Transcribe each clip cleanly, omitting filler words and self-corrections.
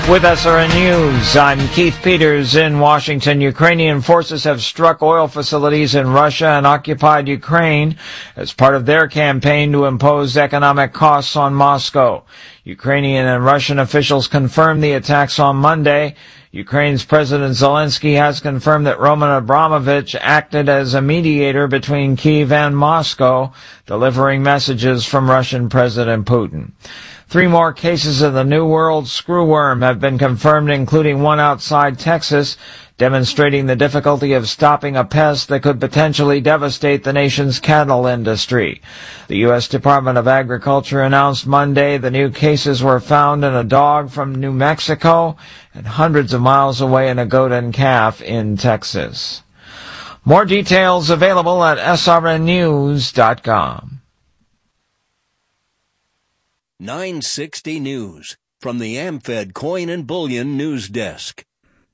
With SRN News, I'm Keith Peters in Washington. Ukrainian forces have struck oil facilities in Russia and occupied Ukraine as part of their campaign to impose economic costs on Moscow. Ukrainian and Russian officials confirmed the attacks on Monday. Ukraine's President Zelensky has confirmed that Roman Abramovich acted as a mediator between Kyiv and Moscow, delivering messages from Russian President Putin. 3 more cases of the New World screwworm have been confirmed, including one outside Texas, demonstrating the difficulty of stopping a pest that could potentially devastate the nation's cattle industry. The U.S. Department of Agriculture announced Monday the new cases were found in a dog from New Mexico and hundreds of miles away in a goat and calf in Texas. More details available at srnnews.com. 960 News from the AmFed Coin and Bullion News Desk.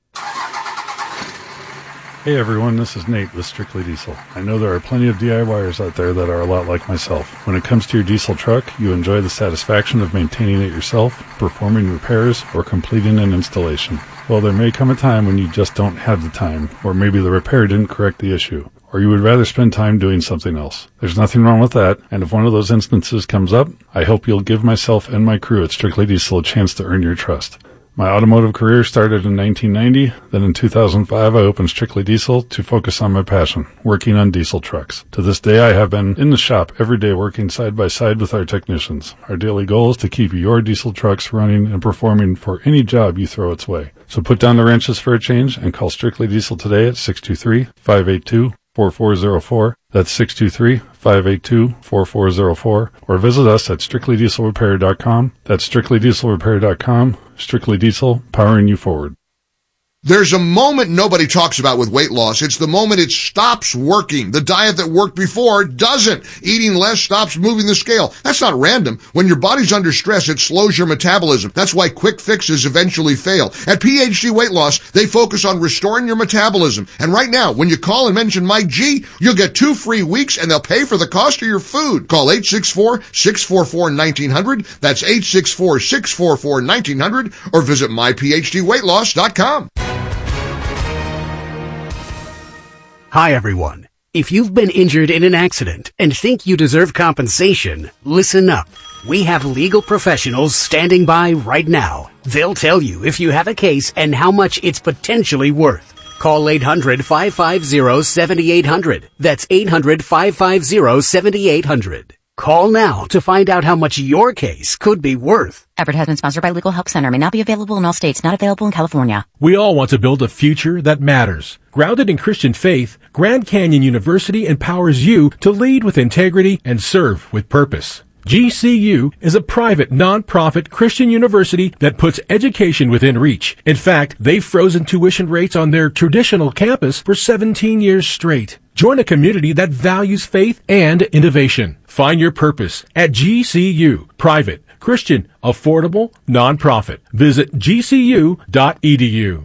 Hey everyone, this is Nate with Strictly Diesel. I know there are plenty of DIYers out there that are a lot like myself. When it comes to your diesel truck, you enjoy the satisfaction of maintaining it yourself, performing repairs, or completing an installation. Well, there may come a time when you just don't have the time, or maybe the repair didn't correct the issue, or you would rather spend time doing something else. There's nothing wrong with that, and if one of those instances comes up, I hope you'll give myself and my crew at Strictly Diesel a chance to earn your trust. My automotive career started in 1990, then in 2005 I opened Strictly Diesel to focus on my passion, working on diesel trucks. To this day I have been in the shop every day working side by side with our technicians. Our daily goal is to keep your diesel trucks running and performing for any job you throw its way. So put down the wrenches for a change and call Strictly Diesel today at 623-582-4404. That's 623-582-4404. Or visit us at strictlydieselrepair.com. That's strictlydieselrepair.com. Strictly Diesel, powering you forward. There's a moment nobody talks about with weight loss. It's the moment it stops working. The diet that worked before doesn't. Eating less stops moving the scale. That's not random. When your body's under stress, it slows your metabolism. That's why quick fixes eventually fail. At PhD Weight Loss, they focus on restoring your metabolism. And right now, when you call and mention Mike G, you'll get 2 free weeks and they'll pay for the cost of your food. Call 864-644-1900. That's 864-644-1900 or visit myphdweightloss.com. Hi, everyone. If you've been injured in an accident and think you deserve compensation, listen up. We have legal professionals standing by right now. They'll tell you if you have a case and how much it's potentially worth. Call 800-550-7800. That's 800-550-7800. Call now to find out how much your case could be worth. Advertisement sponsored by Legal Help Center. May not be available in all states. Not available in California. We all want to build a future that matters. Grounded in Christian faith, Grand Canyon University empowers you to lead with integrity and serve with purpose. GCU is a private, non-profit Christian university that puts education within reach. In fact, they've frozen tuition rates on their traditional campus for 17 years straight. Join a community that values faith and innovation. Find your purpose at GCU. Private, Christian, affordable, non-profit. Visit gcu.edu.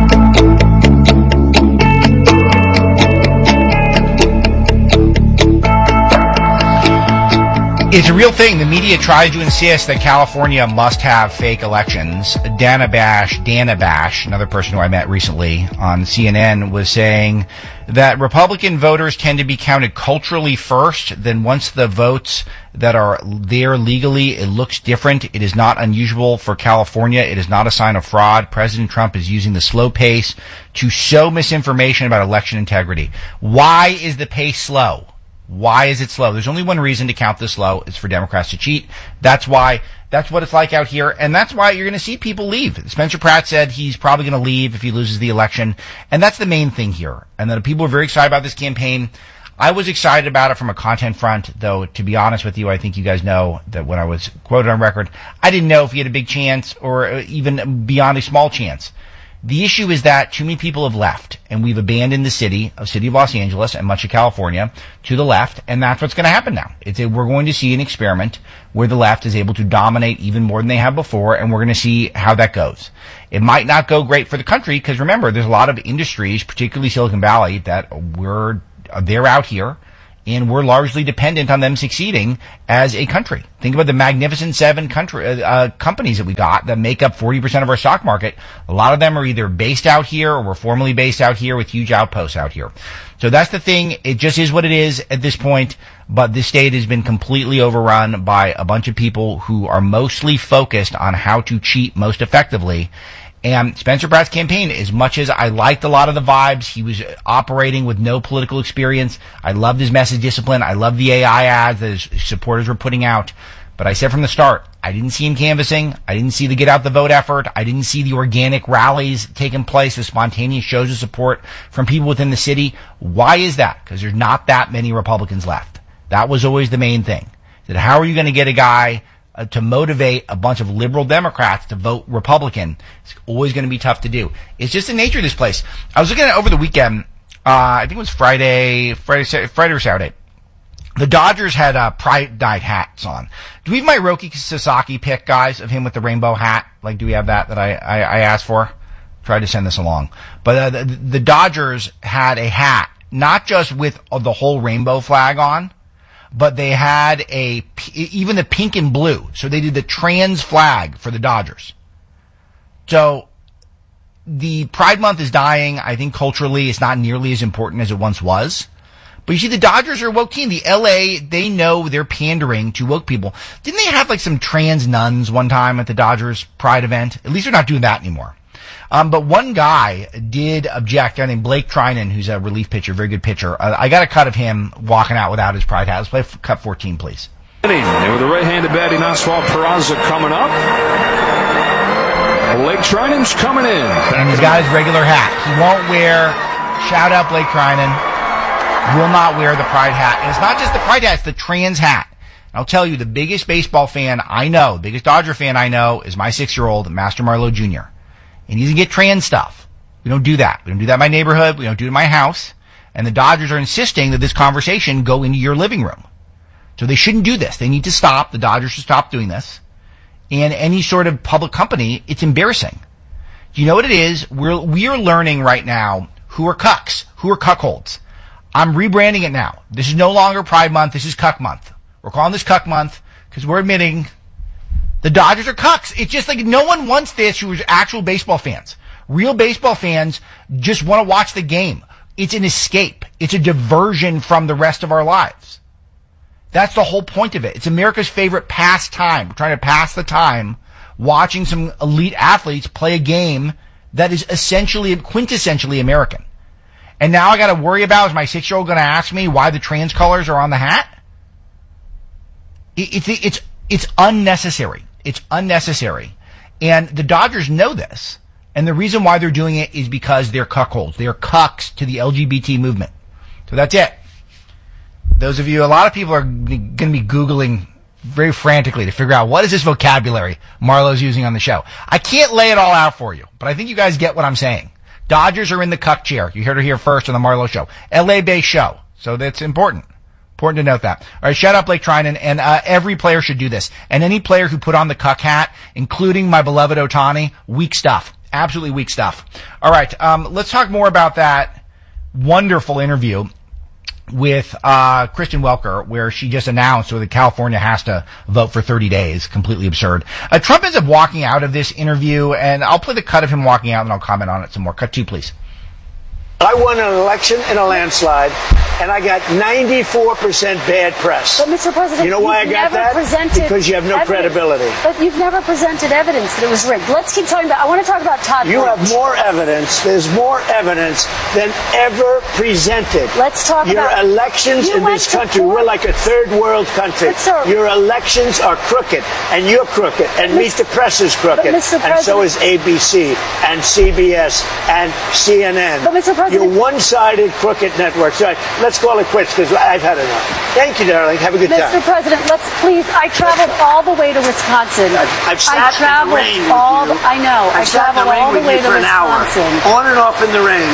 It's a real thing. The media tries to insist that California must have fake elections. Dana Bash, another person who I met recently on CNN, was saying that Republican voters tend to be counted culturally first. Then once the votes that are there legally, it looks different. It is not unusual for California. It is not a sign of fraud. President Trump is using the slow pace to sow misinformation about election integrity. Why is the pace slow? Why is it slow? There's only one reason to count this slow. It's for Democrats to cheat. That's what it's like out here, and that's why you're going to see people leave. Spencer Pratt said he's probably going to leave if he loses the election, and that's the main thing here. And that people are very excited about this campaign. I was excited about it from a content front, though, to be honest with you, I think you guys know that when I was quoted on record, I didn't know if he had a big chance or even beyond a small chance. The issue is that too many people have left, and we've abandoned the city of Los Angeles and much of California to the left, and that's what's going to happen now. We're going to see an experiment where the left is able to dominate even more than they have before, and we're going to see how that goes. It might not go great for the country, because remember, there's a lot of industries, particularly Silicon Valley, that they're out here, And we're largely dependent on them succeeding as a country. Think about the Magnificent Seven companies that we got that make up 40% of our stock market. A lot of them are either based out here or were formerly based out here with huge outposts out here. So that's the thing. It just is what it is at this point. But this state has been completely overrun by a bunch of people who are mostly focused on how to cheat most effectively. And Spencer Pratt's campaign, as much as I liked a lot of the vibes, he was operating with no political experience. I loved his message discipline. I loved the AI ads that his supporters were putting out. But I said from the start, I didn't see him canvassing. I didn't see the get out the vote effort. I didn't see the organic rallies taking place, the spontaneous shows of support from people within the city. Why is that? Because there's not that many Republicans left. That was always the main thing. That how are you going to get a guy to motivate a bunch of liberal Democrats to vote Republican? It's always going to be tough to do. It's just the nature of this place. I was looking at it over the weekend. I think it was Friday or Saturday. The Dodgers had Pride Night hats on. Do we have my Roki Sasaki pic, guys, of him with the rainbow hat? Like, do we have that I asked for? Tried to send this along. But the Dodgers had a hat, not just with the whole rainbow flag on, but they had even the pink and blue. So they did the trans flag for the Dodgers. So the Pride Month is dying. I think culturally it's not nearly as important as it once was. But you see, the Dodgers are a woke team. The LA, they know they're pandering to woke people. Didn't they have like some trans nuns one time at the Dodgers Pride event? At least they're not doing that anymore. But one guy did object, a guy named Blake Trinan, who's a relief pitcher, very good pitcher. I got a cut of him walking out without his pride hat. Let's play cut 14, please. And with the right-handed batting Oswald Peraza coming up. Blake Trinan's coming in. And he's got his regular hat. He won't wear, shout out Blake Trinan, will not wear the pride hat. And it's not just the pride hat, it's the trans hat. And I'll tell you, the biggest baseball fan I know, the biggest Dodger fan I know is my 6-year-old, Master Marlowe Jr., and he doesn't get trans stuff. We don't do that. We don't do that in my neighborhood. We don't do it in my house. And the Dodgers are insisting that this conversation go into your living room. So they shouldn't do this. They need to stop. The Dodgers should stop doing this. And any sort of public company, it's embarrassing. Do you know what it is? We are learning right now who are cucks, who are cuckolds. I'm rebranding it now. This is no longer Pride Month. This is Cuck Month. We're calling this Cuck Month because we're admitting the Dodgers are cucks. It's just like no one wants this who is actual baseball fans. Real baseball fans just want to watch the game. It's an escape. It's a diversion from the rest of our lives. That's the whole point of it. It's America's favorite pastime. We're trying to pass the time watching some elite athletes play a game that is essentially, quintessentially American. And now I got to worry about, is my 6-year-old going to ask me why the trans colors are on the hat? It's unnecessary. It's unnecessary. And the Dodgers know this. And the reason why they're doing it is because they're cuckolds. They're cucks to the LGBT movement. So that's it. Those of you, a lot of people are going to be Googling very frantically to figure out what is this vocabulary Marlowe's using on the show. I can't lay it all out for you, but I think you guys get what I'm saying. Dodgers are in the cuck chair. You heard it here first on the Marlowe Show. LA-based show. So that's important. Important to note that. All right, shout out Blake Trinan, and every player should do this. And any player who put on the cuck hat, including my beloved Ohtani, weak stuff. Absolutely weak stuff. All right, let's talk more about that wonderful interview with Kristen Welker, where she just announced that California has to vote for 30 days. Completely absurd. Trump ends up walking out of this interview, and I'll play the cut of him walking out, and I'll comment on it some more. Cut 2, please. I won an election in a landslide, and I got 94% bad press. But, Mr. President, you know why I got that? Because you have no credibility. But you've never presented evidence that it was rigged. Let's keep talking about, I want to talk about Todd You have more evidence. There's more evidence than ever presented. Let's talk Your about... elections in this country, we're like a third world country. Your elections are crooked, and you're crooked, and Meet the Press is crooked, and so is ABC, and CBS, and CNN. But, Mr. President... You're one-sided crooked network. So let's call it quits because I've had enough. Thank you, darling. Have a good time. Mr. President, let's please. I traveled all the way to Wisconsin. I've sat in the rain with you. I know. I traveled all the way to Wisconsin. On and off in the rain.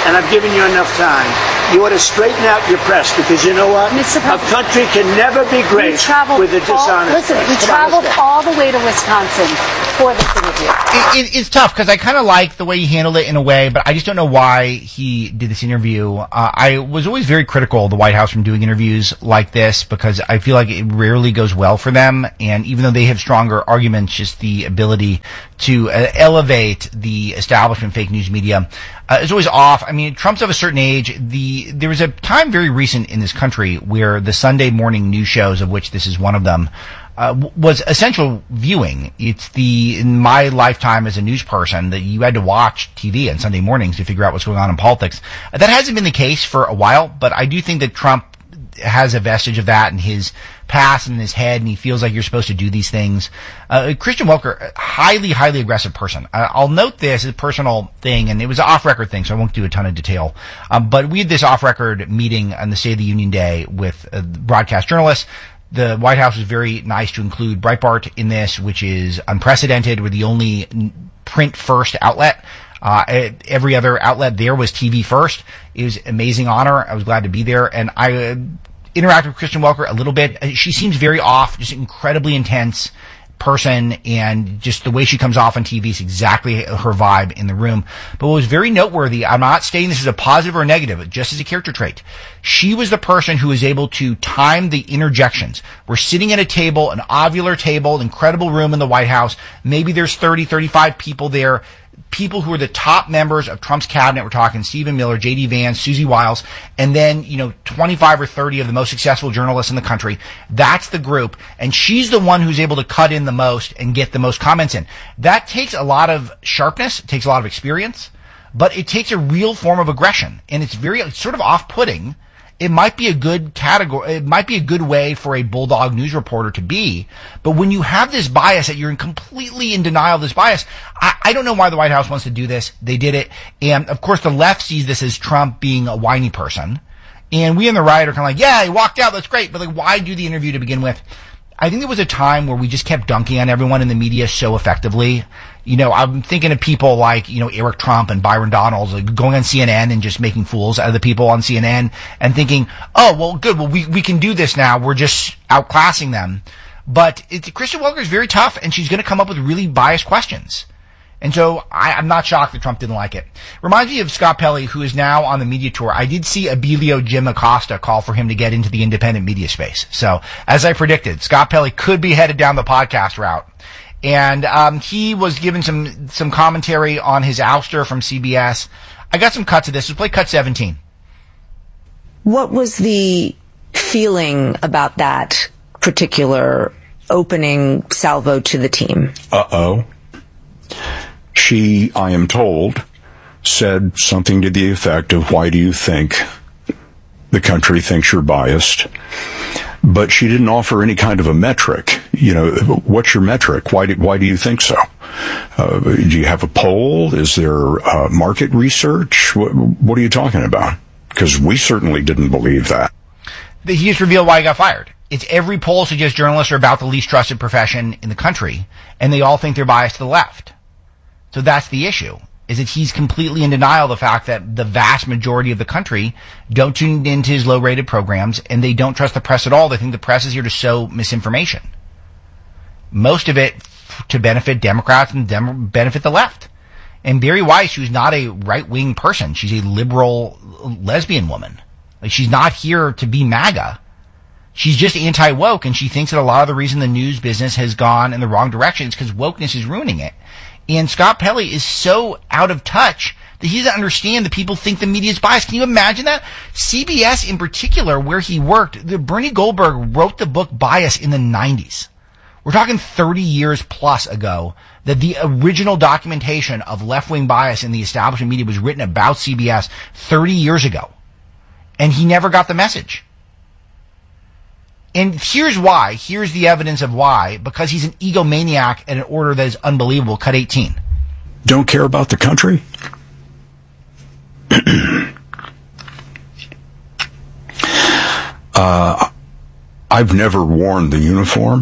and I've given you enough time. You ought to straighten out your press, because you know what? A country can never be great with a dishonest press. We traveled all the way to Wisconsin for this interview. It's tough, because I kind of like the way he handled it in a way, but I just don't know why he did this interview. I was always very critical of the White House from doing interviews like this, because I feel like it rarely goes well for them, and even though they have stronger arguments, just the ability to elevate the establishment fake news media is always off. I mean, Trump's of a certain age. There was a time very recent in this country where the Sunday morning news shows, of which this is one of them, was essential viewing. It's in my lifetime as a news person, that you had to watch TV on Sunday mornings to figure out what's going on in politics. That hasn't been the case for a while, but I do think that Trump has a vestige of that in his past and in his head, and he feels like you're supposed to do these things. Christian Welker, highly, highly aggressive person. I'll note this as a personal thing, and it was an off-record thing, so I won't do a ton of detail. But we had this off-record meeting on the State of the Union Day with broadcast journalists. The White House was very nice to include Breitbart in this, which is unprecedented. We're the only print-first outlet. Every other outlet there was TV first. It was an amazing honor. I was glad to be there, and I interacted with Christian Welker a little bit. She seems very off, just incredibly intense person, and just the way she comes off on TV is exactly her vibe in the room. But what was very noteworthy, I'm not stating this as a positive or a negative, but just as a character trait, she was the person who was able to time the interjections. We're sitting at a table, an ovular table, an incredible room in the White House. Maybe there's 30, 35 people there. People who are the top members of Trump's cabinet. We're talking Stephen Miller, J.D. Vance, Susie Wiles, and then, 25 or 30 of the most successful journalists in the country. That's the group. And she's the one who's able to cut in the most and get the most comments in. That takes a lot of sharpness. It takes a lot of experience, but it takes a real form of aggression. And it's sort of off-putting. It might be a good category. It might be a good way for a bulldog news reporter to be. But when you have this bias, that you're completely in denial of this bias, I don't know why the White House wants to do this. They did it. And of course the left sees this as Trump being a whiny person. And we in the right are kind of like, yeah, he walked out. That's great. But why do the interview to begin with? I think there was a time where we just kept dunking on everyone in the media so effectively. I'm thinking of people like, Eric Trump and Byron Donalds, going on CNN and just making fools out of the people on CNN and thinking, oh, well, good. Well, we can do this now. We're just outclassing them. But Christian Welker is very tough, and she's going to come up with really biased questions. And so I'm not shocked that Trump didn't like it. Reminds me of Scott Pelley, who is now on the media tour. I did see Abilio Jim Acosta call for him to get into the independent media space. So, as I predicted, Scott Pelley could be headed down the podcast route. And he was given some commentary on his ouster from CBS. I got some cuts of this. Let's play cut 17. What was the feeling about that particular opening salvo to the team? She, I am told, said something to the effect of, why do you think the country thinks you're biased? But she didn't offer any kind of a metric. What's your metric? Why do you think so? Do you have a poll? Is there market research? What are you talking about? Because we certainly didn't believe that. He just revealed why he got fired. It's every poll suggests journalists are about the least trusted profession in the country, and they all think they're biased to the left. So that's the issue, is that he's completely in denial of the fact that the vast majority of the country don't tune into his low-rated programs, and they don't trust the press at all. They think the press is here to sow misinformation. Most of it to benefit Democrats and benefit the left. And Bari Weiss, who's not a right-wing person, she's a liberal lesbian woman. She's not here to be MAGA. She's just anti-woke, and she thinks that a lot of the reason the news business has gone in the wrong direction is because wokeness is ruining it. And Scott Pelley is so out of touch that he doesn't understand that people think the media is biased. Can you imagine that? CBS in particular, where he worked, Bernie Goldberg wrote the book Bias in the 90s. We're talking 30 years plus ago that the original documentation of left-wing bias in the establishment media was written about CBS 30 years ago. And he never got the message. And here's why. Here's the evidence of why. Because he's an egomaniac at an order that is unbelievable. Cut 18. Don't care about the country? I've never worn the uniform,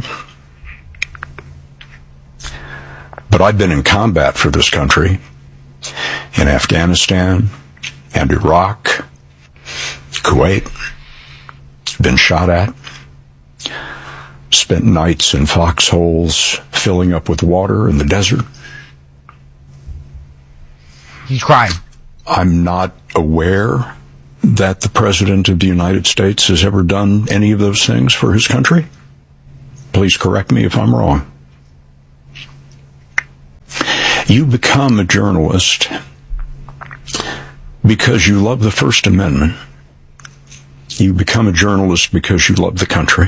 but I've been in combat for this country, in Afghanistan, and Iraq, Kuwait, been shot at, spent nights in foxholes filling up with water in the desert. He's crying. I'm not aware that the President of the United States has ever done any of those things for his country. Please correct me if I'm wrong. You become a journalist because you love the First Amendment. You become a journalist because you love the country.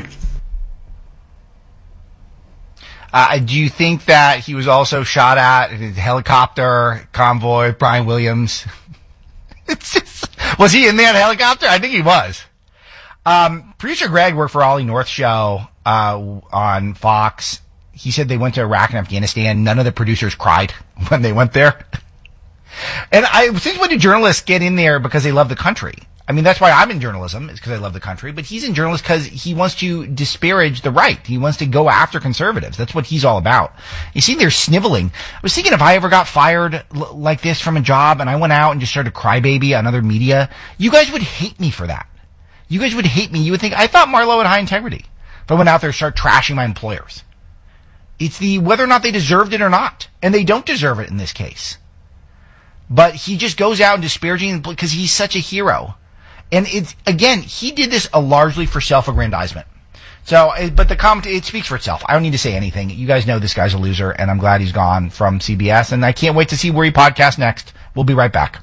Do you think that he was also shot at in his helicopter convoy, Brian Williams? Was he in that helicopter? I think he was. Producer Greg worked for Ollie North's show on Fox. He said they went to Iraq and Afghanistan. None of the producers cried when they went there. And since when do journalists get in there because they love the country? I mean, that's why I'm in journalism, is because I love the country. But he's in journalism because he wants to disparage the right. He wants to go after conservatives. That's what he's all about. You see, they're sniveling. I was thinking if I ever got fired like this from a job and I went out and just started crybaby on other media, you guys would hate me for that. You guys would hate me. You would think, I thought Marlo had high integrity. If I went out there and started trashing my employers. It's the whether or not they deserved it or not. And they don't deserve it in this case. But he just goes out and disparaging because he's such a hero. And it's, again, he did this largely for self-aggrandizement. So, but the comment, it speaks for itself. I don't need to say anything. You guys know this guy's a loser, and I'm glad he's gone from CBS, and I can't wait to see where he podcasts next. We'll be right back.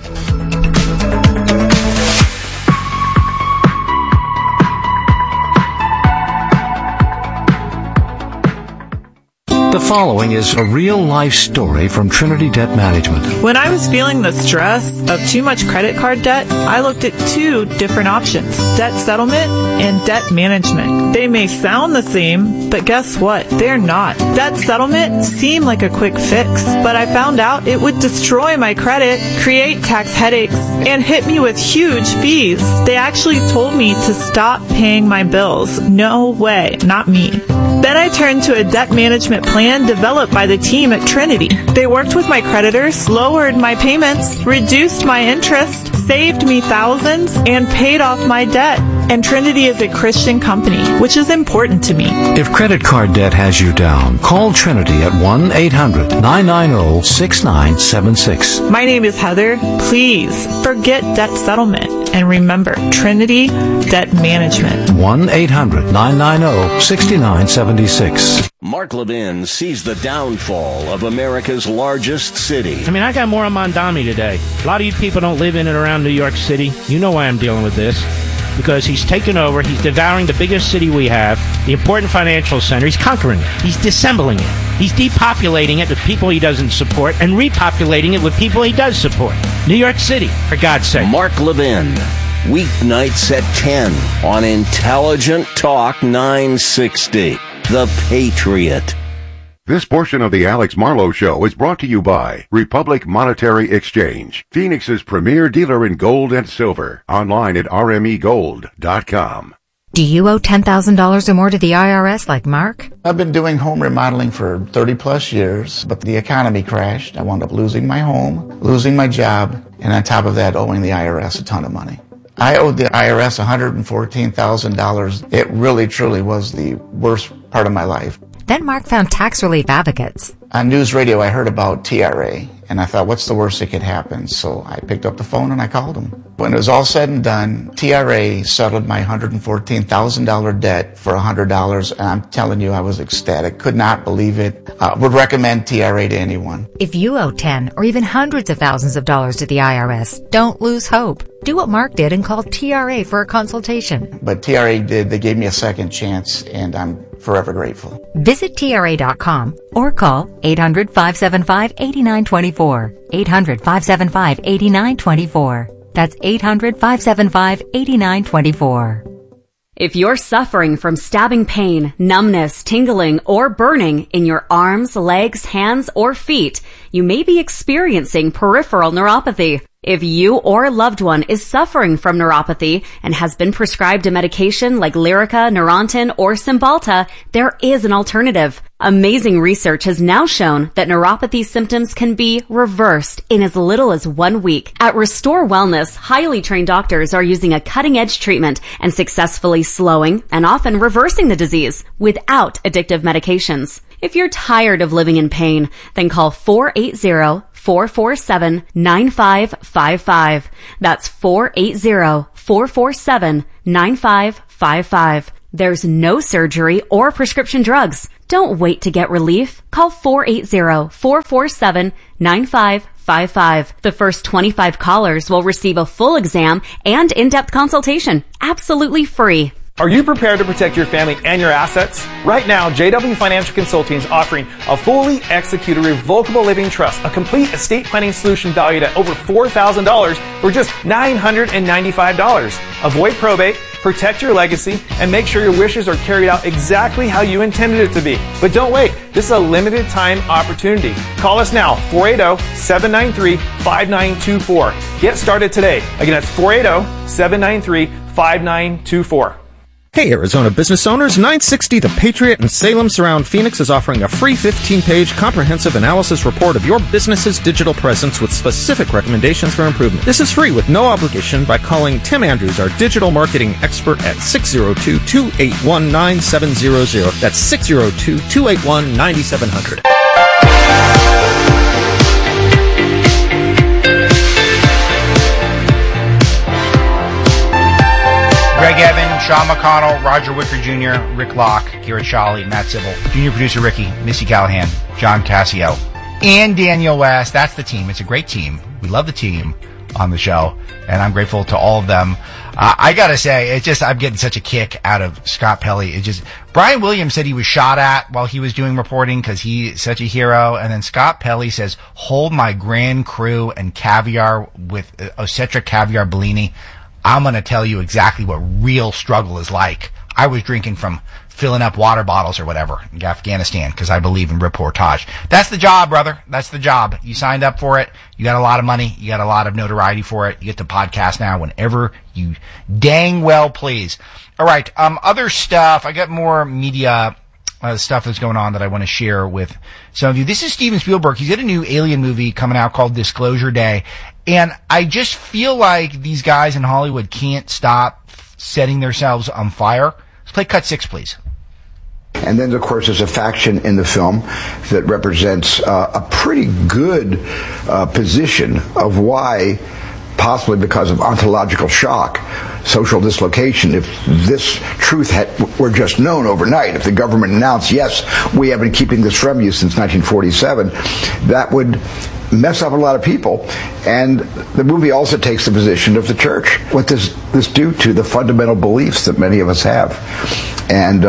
The following is a real-life story from Trinity Debt Management. When I was feeling the stress of too much credit card debt, I looked at two different options: debt settlement and debt management. They may sound the same, but guess what? They're not. Debt settlement seemed like a quick fix, but I found out it would destroy my credit, create tax headaches, and hit me with huge fees. They actually told me to stop paying my bills. No way, not me. Then I turned to a debt management plan developed by the team at Trinity. They worked with my creditors, lowered my payments, reduced my interest, saved me thousands, and paid off my debt. And Trinity is a Christian company, which is important to me. If credit card debt has you down, call Trinity at 1-800-990-6976. My name is Heather. Please forget debt settlement. And remember, Trinity Debt Management. 1-800-990-6976. Mark Levin sees the downfall of America's largest city. I mean, I got more on Mondami today. A lot of you people don't live in and around New York City. You know why I'm dealing with this. Because he's taken over, he's devouring the biggest city we have, the important financial center. He's conquering it. He's disassembling it. He's depopulating it with people he doesn't support and repopulating it with people he does support. New York City, for God's sake. Mark Levin, weeknights at 10 on Intelligent Talk 960, The Patriot. This portion of the Alex Marlowe Show is brought to you by Republic Monetary Exchange, Phoenix's premier dealer in gold and silver. Online at rmegold.com. Do you owe $10,000 or more to the IRS like Mark? I've been doing home remodeling for 30 plus years, but the economy crashed. I wound up losing my home, losing my job, and on top of that, owing the IRS a ton of money. I owed the IRS $114,000. It really, truly was the worst part of my life. Then Mark found tax relief advocates. On news radio, I heard about TRA, and I thought, what's the worst that could happen? So I picked up the phone and I called them. When it was all said and done, TRA settled my $114,000 debt for $100, and I'm telling you, I was ecstatic. Could not believe it. Would recommend TRA to anyone. If you owe 10 or even hundreds of thousands of dollars to the IRS, don't lose hope. Do what Mark did and call TRA for a consultation. But TRA did. They gave me a second chance, and I'm forever grateful. Visit TRA.com or call 800-575-8924. 800-575-8924. That's 800-575-8924. If you're suffering from stabbing pain, numbness, tingling, or burning in your arms, legs, hands, or feet, you may be experiencing peripheral neuropathy. If you or a loved one is suffering from neuropathy and has been prescribed a medication like Lyrica, Neurontin, or Cymbalta, there is an alternative. Amazing research has now shown that neuropathy symptoms can be reversed in as little as 1 week. At Restore Wellness, highly trained doctors are using a cutting-edge treatment and successfully slowing and often reversing the disease without addictive medications. If you're tired of living in pain, then call 480-447-9555. That's 480-447-9555. There's no surgery or prescription drugs. Don't wait to get relief. Call 480-447-9555. The first 25 callers will receive a full exam and in-depth consultation, absolutely free. Are you prepared to protect your family and your assets? Right now, JW Financial Consulting is offering a fully executed revocable living trust, a complete estate planning solution valued at over $4,000 for just $995. Avoid probate, protect your legacy, and make sure your wishes are carried out exactly how you intended it to be. But don't wait. This is a limited time opportunity. Call us now, 480-793-5924. Get started today. Again, that's 480-793-5924. Hey, Arizona business owners, 960 The Patriot in Salem Surround Phoenix is offering a free 15-page comprehensive analysis report of your business's digital presence with specific recommendations for improvement. This is free with no obligation by calling Tim Andrews, our digital marketing expert, at 602-281-9700. That's 602-281-9700. Greg Evan, Sean McConnell, Roger Wicker Jr., Rick Locke, Garrett Shawley, Matt Sybil, Junior Producer Ricky, Missy Callahan, John Cassio, and Daniel West. That's the team. It's a great team. We love the team on the show, and I'm grateful to all of them. I gotta say, I'm getting such a kick out of Scott Pelley. Brian Williams said he was shot at while he was doing reporting because he's such a hero, and then Scott Pelley says, hold my Grand Cru and caviar with Osetra Caviar Bellini. I'm going to tell you exactly what real struggle is like. I was drinking from filling up water bottles or whatever in Afghanistan because I believe in reportage. That's the job, brother. That's the job. You signed up for it. You got a lot of money. You got a lot of notoriety for it. You get to podcast now whenever you dang well please. All right. Other stuff. I got more media stuff that's going on that I want to share with some of you. This is Steven Spielberg. He's got a new Alien movie coming out called Disclosure Day. And I just feel like these guys in Hollywood can't stop setting themselves on fire. Let's play cut 6, please. And then, of course, there's a faction in the film that represents a pretty good position of why, possibly because of ontological shock, social dislocation, if this truth were just known overnight, if the government announced, yes, we have been keeping this from you since 1947, that would mess up a lot of people. And the movie also takes the position of the church. What does this do to the fundamental beliefs that many of us have? And,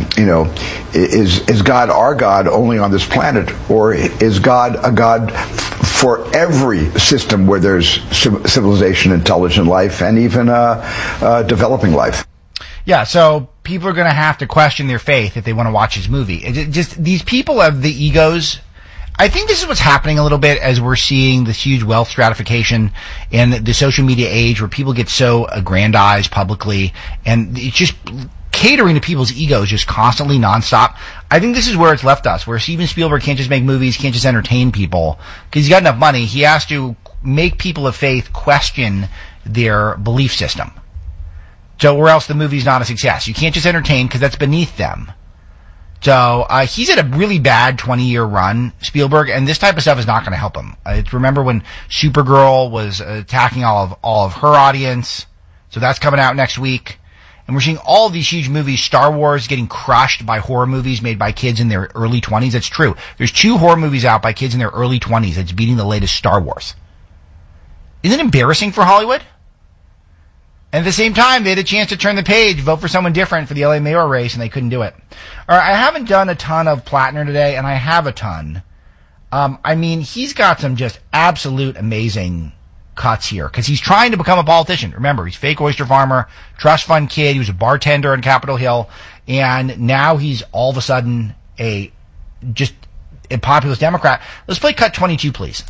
is God our God only on this planet? Or is God a God for every system where there's civilization, intelligent life, and even developing life? Yeah, so people are going to have to question their faith if they want to watch his movie. These people have the egos. I think this is what's happening a little bit as we're seeing this huge wealth stratification in the social media age where people get so aggrandized publicly, and it's just catering to people's egos just constantly nonstop. I think this is where it's left us, where Steven Spielberg can't just make movies, can't just entertain people because he's got enough money. He has to make people of faith question their belief system. So, or else the movie's not a success. You can't just entertain because that's beneath them. So, he's had a really bad 20-year run, Spielberg, and this type of stuff is not going to help him. Remember when Supergirl was attacking all of her audience? So that's coming out next week. And we're seeing all of these huge movies, Star Wars getting crushed by horror movies made by kids in their early 20s. That's true. There's 2 horror movies out by kids in their early 20s that's beating the latest Star Wars. Isn't it embarrassing for Hollywood? And at the same time, they had a chance to turn the page, vote for someone different for the LA mayor race, and they couldn't do it. All right, I haven't done a ton of Plattner today, and I have a ton. He's got some just absolute amazing cuts here, because he's trying to become a politician. Remember, he's fake oyster farmer, trust fund kid, he was a bartender on Capitol Hill, and now he's all of a sudden a populist Democrat. Let's play cut 22, please.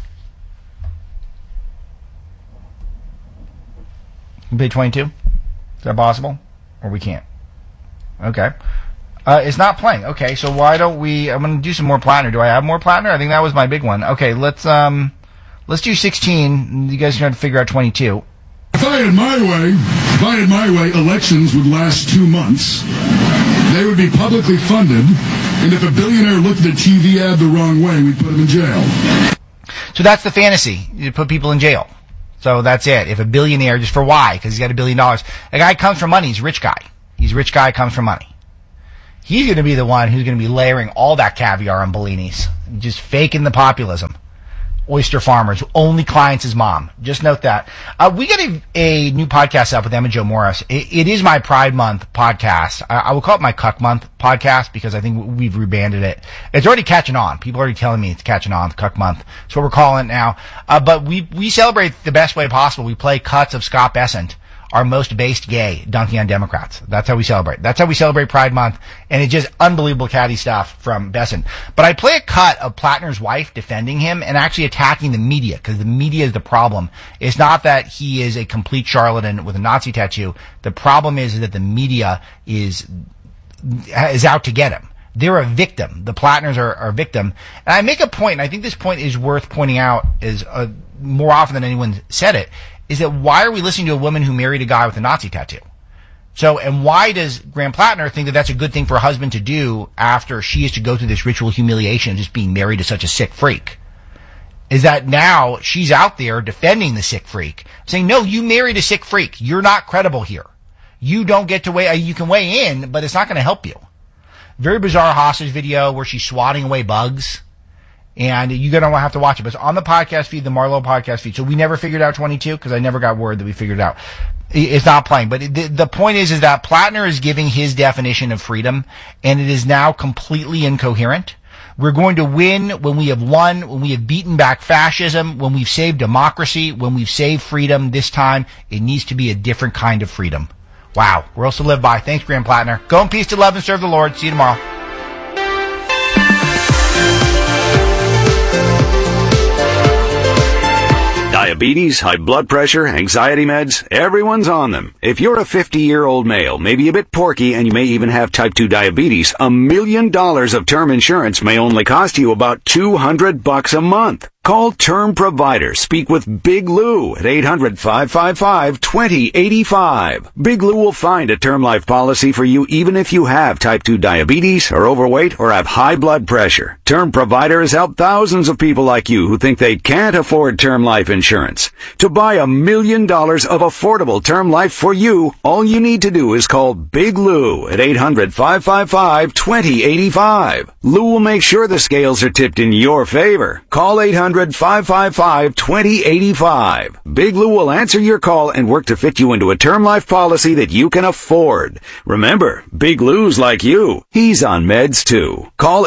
Play 22? Is that possible? Or we can't? Okay. It's not playing. Okay, so why don't we... I'm going to do some more Plattner. Do I have more Plattner? I think that was my big one. Okay, let's do 16. You guys are going to figure out 22. If I had my way, elections would last 2 months. They would be publicly funded, and if a billionaire looked at a TV ad the wrong way, we'd put him in jail. So that's the fantasy. You put people in jail. So that's it. If a billionaire, just for why? Because he's got $1 billion. A guy comes from money. He's a rich guy. He's a rich guy, comes from money. He's going to be the one who's going to be layering all that caviar on Bellinis. Just faking the populism. Oyster farmers, only clients his mom. Just note that. We got a new podcast up with Emma Jo Morris. It is my Pride Month podcast. I will call it my Cuck Month podcast because I think we've rebanded it. It's already catching on. People are already telling me it's catching on, Cuck Month. That's what we're calling it now. But we celebrate the best way possible. We play cuts of Scott Bessent, our most based gay, dunking on Democrats. That's how we celebrate. That's how we celebrate Pride Month. And it's just unbelievable catty stuff from Bessent. But I play a cut of Plattner's wife defending him and actually attacking the media, because the media is the problem. It's not that he is a complete charlatan with a Nazi tattoo. The problem is that the media is out to get him. They're a victim. The Plattners are a victim. And I make a point, and I think this point is worth pointing out is more often than anyone said it, is that why are we listening to a woman who married a guy with a Nazi tattoo? So, and why does Graham Plattner think that that's a good thing for a husband to do after she is to go through this ritual humiliation of just being married to such a sick freak? Is that now she's out there defending the sick freak, saying, no, you married a sick freak. You're not credible here. You don't get to weigh, you can weigh in, but it's not going to help you. Very bizarre hostage video where she's swatting away bugs. And you're going to have to watch it. But it's on the podcast feed, the Marlowe podcast feed. So we never figured out 22 because I never got word that we figured it out. It's not playing. But the point is that Plattner is giving his definition of freedom, and it is now completely incoherent. We're going to win when we have won, when we have beaten back fascism, when we've saved democracy, when we've saved freedom. This time, it needs to be a different kind of freedom. Wow. We're also live by. Thanks, Graham Plattner. Go in peace to love and serve the Lord. See you tomorrow. Diabetes, high blood pressure, anxiety meds, everyone's on them. If you're a 50-year-old male, maybe a bit porky, and you may even have type 2 diabetes, $1 million of term insurance may only cost you about $200 a month. Call Term Provider. Speak with Big Lou at 800-555-2085. Big Lou will find a term life policy for you even if you have type 2 diabetes, are overweight, or have high blood pressure. Term Provider has helped thousands of people like you who think they can't afford term life insurance. To buy $1 million of affordable term life for you, all you need to do is call Big Lou at 800-555-2085. Lou will make sure the scales are tipped in your favor. Call 800-555-2085. Big Lou will answer your call and work to fit you into a term life policy that you can afford. Remember, Big Lou's like you. He's on meds too. Call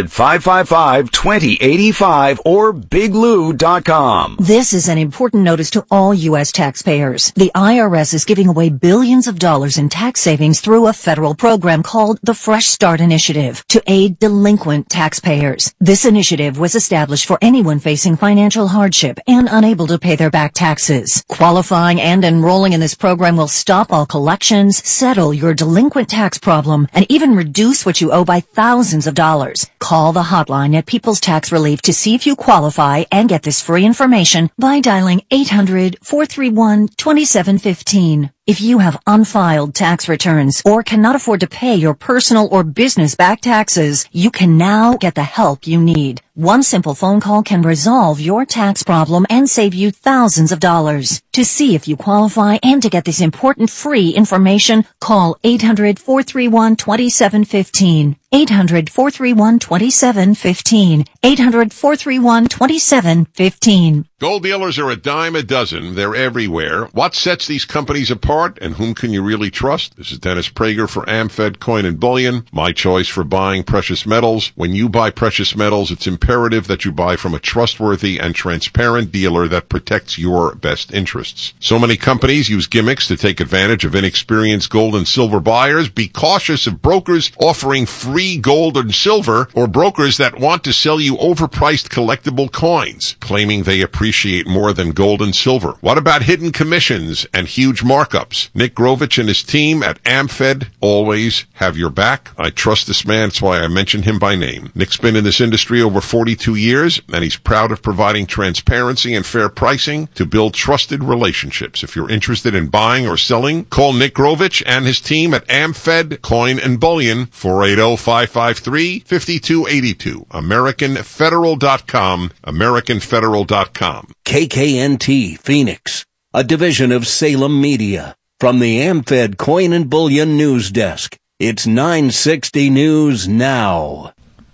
800-555-2085 or biglou.com. This is an important notice to all U.S. taxpayers. The IRS is giving away billions of dollars in tax savings through a federal program called the Fresh Start Initiative to aid delinquent taxpayers. This initiative was established for anyone facing financial hardship and unable to pay their back taxes. Qualifying and enrolling in this program will stop all collections, settle your delinquent tax problem, and even reduce what you owe by thousands of dollars. Call the hotline at People's Tax Relief to see if you qualify and get this free information by dialing 800-431-2715. If you have unfiled tax returns or cannot afford to pay your personal or business back taxes, you can now get the help you need. One simple phone call can resolve your tax problem and save you thousands of dollars. To see if you qualify and to get this important free information, call 800-431-2715. 800-431-2715. 800-431-2715. Gold dealers are a dime a dozen. They're everywhere. What sets these companies apart, and whom can you really trust? This is Dennis Prager for AmFed Coin and Bullion, my choice for buying precious metals. When you buy precious metals, it's imperative that you buy from a trustworthy and transparent dealer that protects your best interests. tourists. So many companies use gimmicks to take advantage of inexperienced gold and silver buyers. Be cautious of brokers offering free gold and silver or brokers that want to sell you overpriced collectible coins, claiming they appreciate more than gold and silver. What about hidden commissions and huge markups? Nick Grovich and his team at AmFed always have your back. I trust this man. That's why I mention him by name. Nick's been in this industry over 42 years, and he's proud of providing transparency and fair pricing to build trusted relationships. If you're interested in buying or selling, call Nick Grovich and his team at AmFed Coin and Bullion, 480-553-5282. AmericanFederal.com, AmericanFederal.com. KKNT Phoenix, a division of Salem Media. From the AmFed Coin and Bullion News Desk, it's 960 News Now.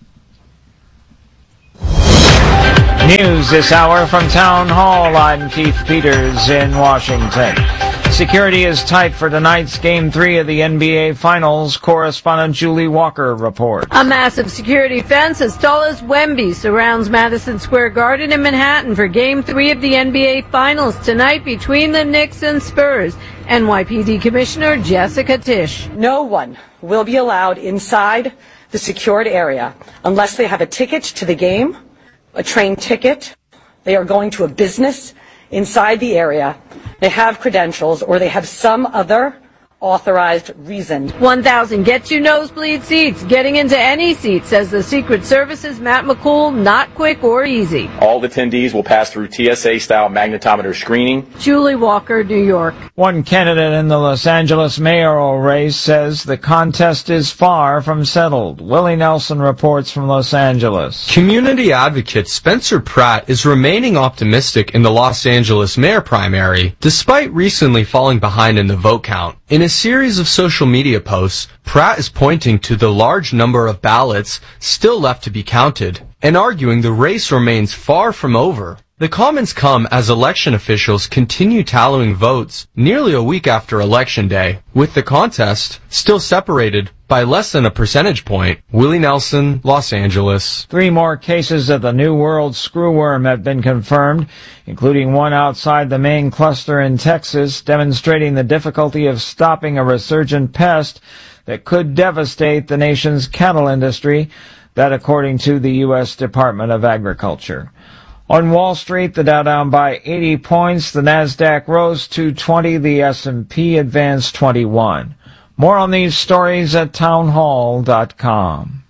News this hour from Town Hall. I'm Keith Peters in Washington. Security is tight for tonight's Game 3 of the NBA Finals. Correspondent Julie Walker reports. A massive security fence as tall as Wemby surrounds Madison Square Garden in Manhattan for Game 3 of the NBA Finals tonight between the Knicks and Spurs. NYPD Commissioner Jessica Tisch. No one will be allowed inside the secured area unless they have a ticket to the game, a train ticket, they are going to a business inside the area, they have credentials, or they have some other authorized reason. 1,000 gets you nosebleed seats. Getting into any seat, says the Secret Service's Matt McCool, not quick or easy. All attendees will pass through TSA-style magnetometer screening. Julie Walker, New York. One candidate in the Los Angeles mayoral race says the contest is far from settled. Willie Nelson reports from Los Angeles. Community advocate Spencer Pratt is remaining optimistic in the Los Angeles mayor primary, despite recently falling behind in the vote count. In a series of social media posts, Pratt is pointing to the large number of ballots still left to be counted and arguing the race remains far from over. The comments come as election officials continue tallying votes nearly a week after Election Day, with the contest still separated by less than a percentage point. Willie Nelson, Los Angeles. 3 more cases of the New World screwworm have been confirmed, including one outside the main cluster in Texas, demonstrating the difficulty of stopping a resurgent pest that could devastate the nation's cattle industry, that according to the U.S. Department of Agriculture. On Wall Street, the Dow down by 80 points, the Nasdaq rose 220, the S&P advanced 21. More on these stories at townhall.com.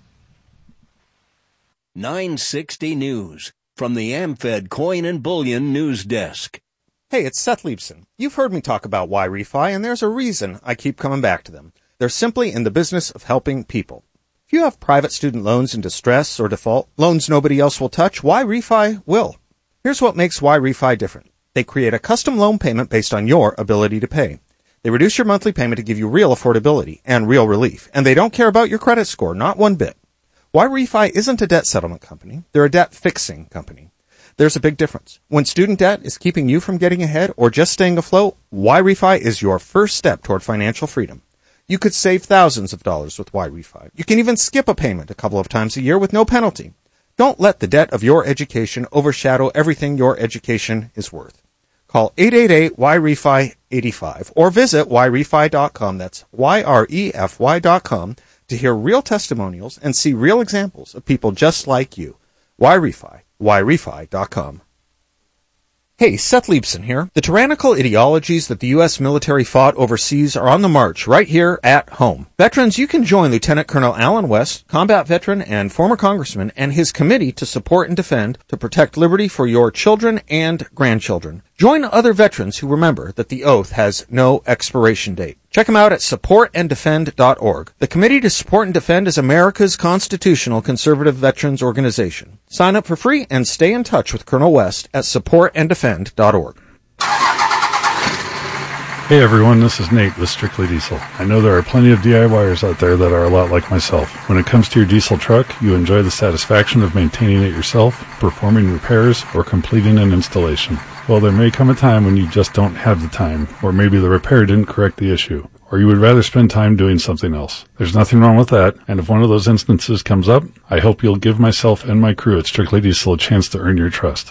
960 News from the AmFed Coin and Bullion News Desk. Hey, it's Seth Leibson. You've heard me talk about Y-Refi, and there's a reason I keep coming back to them. They're simply in the business of helping people. If you have private student loans in distress or default, loans nobody else will touch, Y-Refi will. Here's what makes Y-Refi different. They create a custom loan payment based on your ability to pay. They reduce your monthly payment to give you real affordability and real relief, and they don't care about your credit score, not one bit. Y-Refi isn't a debt settlement company. They're a debt fixing company. There's a big difference. When student debt is keeping you from getting ahead or just staying afloat, Y-Refi is your first step toward financial freedom. You could save thousands of dollars with Y-Refi. You can even skip a payment a couple of times a year with no penalty. Don't let the debt of your education overshadow everything your education is worth. Call 888-YREFI-85 or visit YREFI.com. That's YREFY.com to hear real testimonials and see real examples of people just like you. YREFI, YREFI.com. Hey, Seth Leibson here. The tyrannical ideologies that the U.S. military fought overseas are on the march right here at home. Veterans, you can join Lieutenant Colonel Alan West, combat veteran and former congressman, and his committee to support and defend to protect liberty for your children and grandchildren. Join other veterans who remember that the oath has no expiration date. Check them out at supportanddefend.org. The Committee to Support and Defend is America's constitutional conservative veterans organization. Sign up for free and stay in touch with Colonel West at supportanddefend.org. Hey everyone, this is Nate with Strictly Diesel. I know there are plenty of DIYers out there that are a lot like myself. When it comes to your diesel truck, you enjoy the satisfaction of maintaining it yourself, performing repairs, or completing an installation. Well, there may come a time when you just don't have the time, or maybe the repair didn't correct the issue, or you would rather spend time doing something else. There's nothing wrong with that, and if one of those instances comes up, I hope you'll give myself and my crew at Strictly Diesel a chance to earn your trust.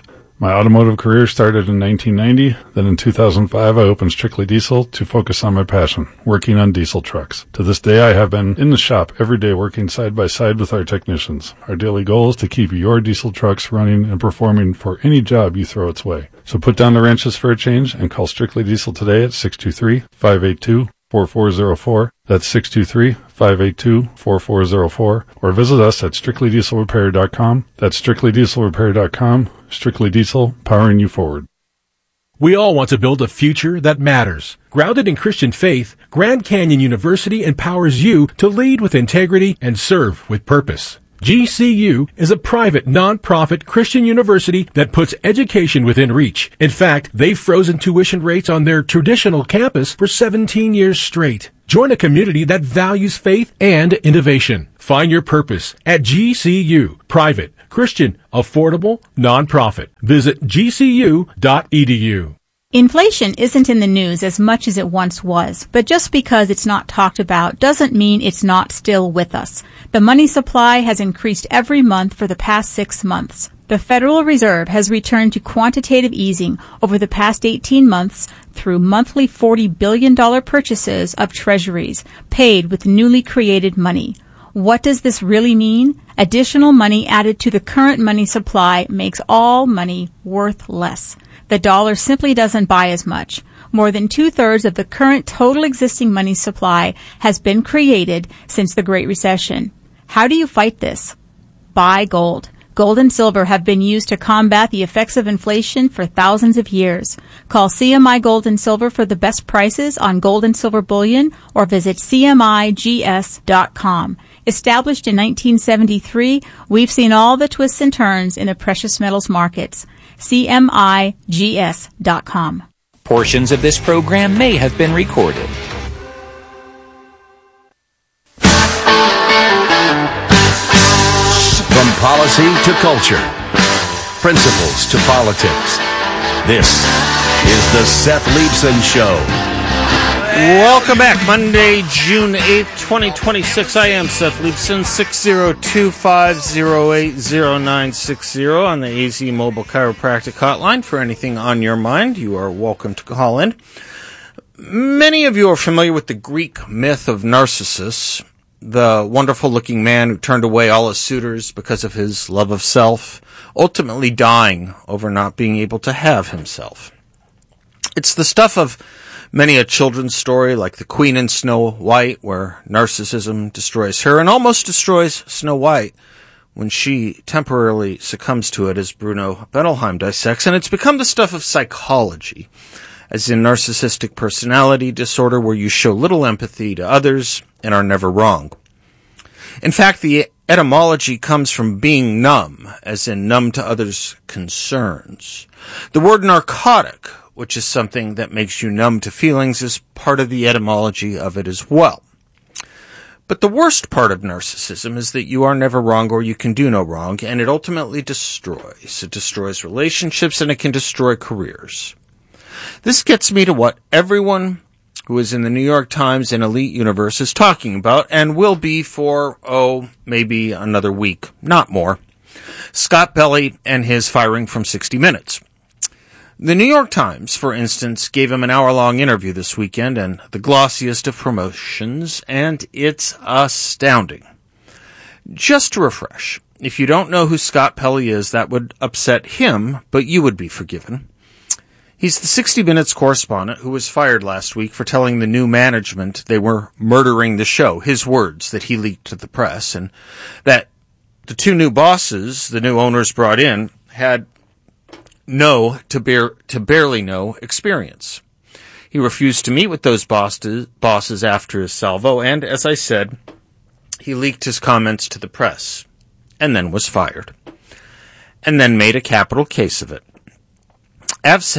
My automotive career started in 1990. Then in 2005, I opened Strictly Diesel to focus on my passion, working on diesel trucks. To this day, I have been in the shop every day working side by side with our technicians. Our daily goal is to keep your diesel trucks running and performing for any job you throw its way. So put down the wrenches for a change and call Strictly Diesel today at 623-582-4404. That's 623-582-4404. Or visit us at strictlydieselrepair.com. That's strictlydieselrepair.com. Strictly Diesel, powering you forward. We all want to build a future that matters. Grounded in Christian faith, Grand Canyon University empowers you to lead with integrity and serve with purpose. GCU is a private, non-profit Christian university that puts education within reach. In fact, they've frozen tuition rates on their traditional campus for 17 years straight. Join a community that values faith and innovation. Find your purpose at GCU. Private, Christian, affordable, non-profit. Visit gcu.edu. Inflation isn't in the news as much as it once was, but just because it's not talked about doesn't mean it's not still with us. The money supply has increased every month for the past 6 months. The Federal Reserve has returned to quantitative easing over the past 18 months through monthly $40 billion purchases of treasuries paid with newly created money. What does this really mean? Additional money added to the current money supply makes all money worth less. The dollar simply doesn't buy as much. More than 2/3 of the current total existing money supply has been created since the Great Recession. How do you fight this? Buy gold. Gold and silver have been used to combat the effects of inflation for thousands of years. Call CMI Gold and Silver for the best prices on gold and silver bullion or visit CMIGS.com. Established in 1973, we've seen all the twists and turns in the precious metals markets. CMIGS.com. Portions of this program may have been recorded. From policy to culture, principles to politics, this is the Seth Leibsohn Show. Welcome back. Monday, June 8th, 2026. I am Seth Leibsohn, 602-508-0960 on the AZ Mobile Chiropractic Hotline. For anything on your mind, you are welcome to call in. Many of you are familiar with the Greek myth of Narcissus, the wonderful-looking man who turned away all his suitors because of his love of self, ultimately dying over not being able to have himself. It's the stuff of many a children's story, like The Queen in Snow White, where narcissism destroys her and almost destroys Snow White when she temporarily succumbs to it, as Bruno Bettelheim dissects. And it's become the stuff of psychology, as in narcissistic personality disorder, where you show little empathy to others and are never wrong. In fact, the etymology comes from being numb, as in numb to others' concerns. The word narcotic, which is something that makes you numb to feelings, is part of the etymology of it as well. But the worst part of narcissism is that you are never wrong or you can do no wrong, and it ultimately destroys. It destroys relationships and it can destroy careers. This gets me to what everyone who is in the New York Times and elite universe is talking about and will be for, maybe another week, not more. Scott Pelley and his firing from 60 Minutes. The New York Times, for instance, gave him an hour-long interview this weekend and the glossiest of promotions, and it's astounding. Just to refresh, if you don't know who Scott Pelley is, that would upset him, but you would be forgiven. He's the 60 Minutes correspondent who was fired last week for telling the new management they were murdering the show, his words that he leaked to the press, and that the two new bosses, the new owners brought in, had barely no experience. He refused to meet with those bosses after his salvo, and, as I said, he leaked his comments to the press, and then was fired, and then made a capital case of it. As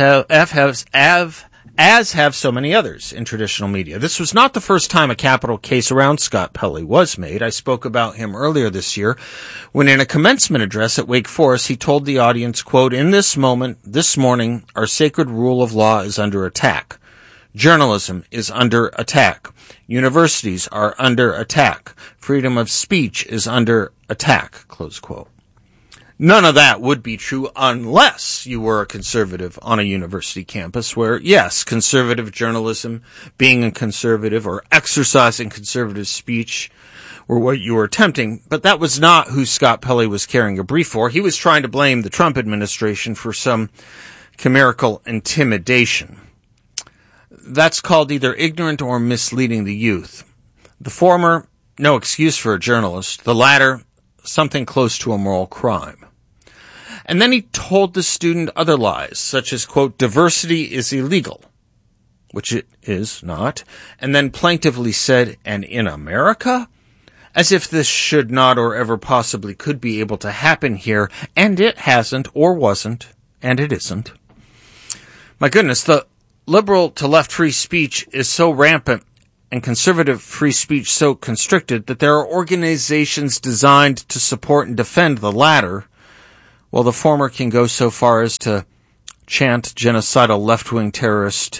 have so many others in traditional media. This was not the first time a capital case around Scott Pelley was made. I spoke about him earlier this year when in a commencement address at Wake Forest, he told the audience, quote, "In this moment, this morning, our sacred rule of law is under attack. Journalism is under attack. Universities are under attack. Freedom of speech is under attack," close quote. None of that would be true unless you were a conservative on a university campus where, yes, conservative journalism, being a conservative or exercising conservative speech were what you were attempting. But that was not who Scott Pelley was carrying a brief for. He was trying to blame the Trump administration for some chimerical intimidation. That's called either ignorant or misleading the youth. The former, no excuse for a journalist. The latter, something close to a moral crime. And then he told the student other lies, such as, quote, diversity is illegal, which it is not, and then plaintively said, and in America? As if this should not or ever possibly could be able to happen here, and it hasn't or wasn't, and it isn't. My goodness, the liberal to left free speech is so rampant and conservative free speech so constricted that there are organizations designed to support and defend the latter, while the former can go so far as to chant genocidal left-wing terrorist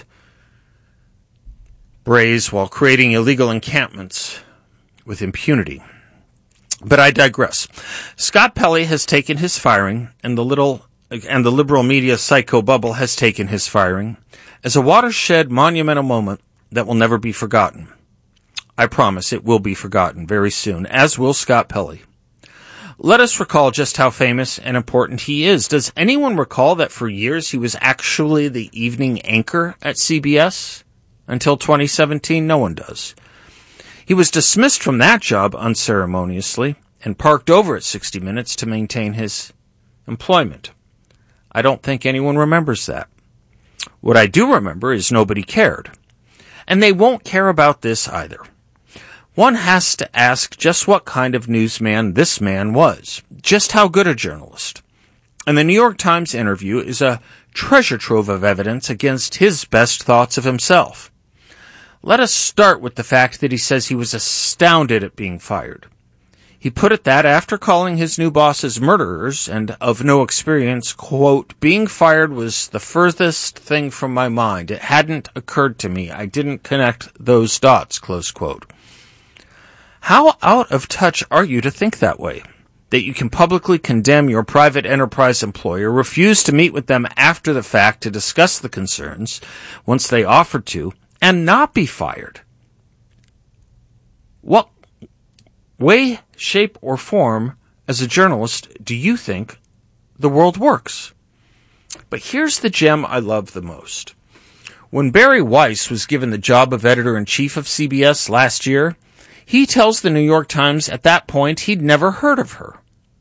brays while creating illegal encampments with impunity. But I digress. Scott Pelley has taken his firing, and the liberal media psychobubble has taken his firing, as a watershed monumental moment that will never be forgotten. I promise it will be forgotten very soon, as will Scott Pelley. Let us recall just how famous and important he is. Does anyone recall that for years he was actually the evening anchor at CBS? Until 2017, no one does. He was dismissed from that job unceremoniously and parked over at 60 Minutes to maintain his employment. I don't think anyone remembers that. What I do remember is nobody cared. And they won't care about this either. One has to ask just what kind of newsman this man was, just how good a journalist. And the New York Times interview is a treasure trove of evidence against his best thoughts of himself. Let us start with the fact that he says he was astounded at being fired. He put it that after calling his new bosses murderers and of no experience, quote, being fired was the furthest thing from my mind. It hadn't occurred to me. I didn't connect those dots, close quote. How out of touch are you to think that way? That you can publicly condemn your private enterprise employer, refuse to meet with them after the fact to discuss the concerns once they offered to, and not be fired? What way, shape, or form as a journalist do you think the world works? But here's the gem I love the most. When Barry Weiss was given the job of editor-in-chief of CBS last year, he tells the New York Times at that point he'd never heard of her.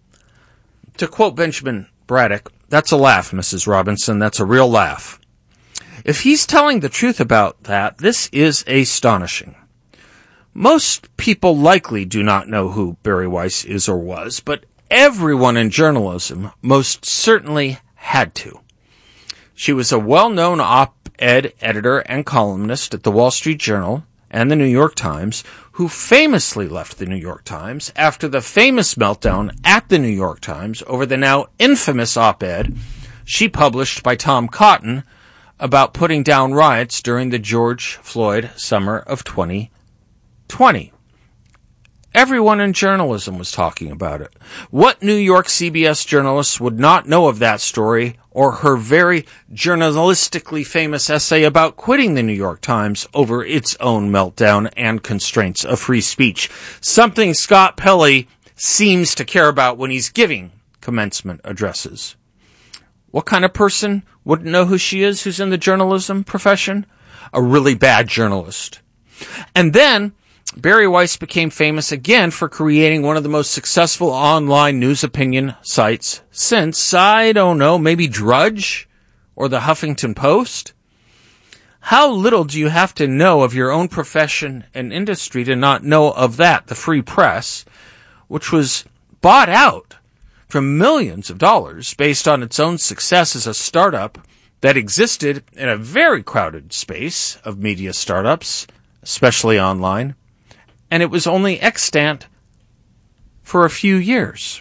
To quote Benjamin Braddock, that's a laugh, Mrs. Robinson, that's a real laugh. If he's telling the truth about that, this is astonishing. Most people likely do not know who Barry Weiss is or was, but everyone in journalism most certainly had to. She was a well-known op-ed editor and columnist at the Wall Street Journal and the New York Times, who famously left the New York Times after the famous meltdown at the New York Times over the now infamous op-ed she published by Tom Cotton about putting down riots during the George Floyd summer of 2020. Everyone in journalism was talking about it. What New York CBS journalists would not know of that story or her very journalistically famous essay about quitting the New York Times over its own meltdown and constraints of free speech, something Scott Pelley seems to care about when he's giving commencement addresses. What kind of person wouldn't know who she is who's in the journalism profession? A really bad journalist. And then Barry Weiss became famous again for creating one of the most successful online news opinion sites since, I don't know, maybe Drudge or the Huffington Post. How little do you have to know of your own profession and industry to not know of that, the free press, which was bought out for millions of dollars based on its own success as a startup that existed in a very crowded space of media startups, especially online. And it was only extant for a few years.